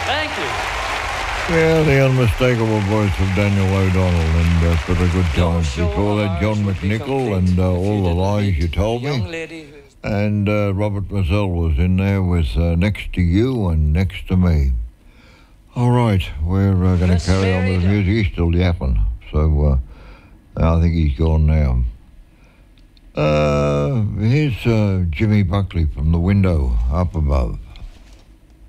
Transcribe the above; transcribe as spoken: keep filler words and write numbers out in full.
Thank you. Yeah, the unmistakable voice of Daniel O'Donnell, and uh, for the good times. Before that, John McNichol and uh, All the Lies You Told Me. And uh, Robert Mazzell was in there with uh, Next to You and Next to Me. All right, we're uh, going to carry on with the music. He's still yapping, so uh, I think he's gone now. Uh, here's uh, Jimmy Buckley from The Window Up Above.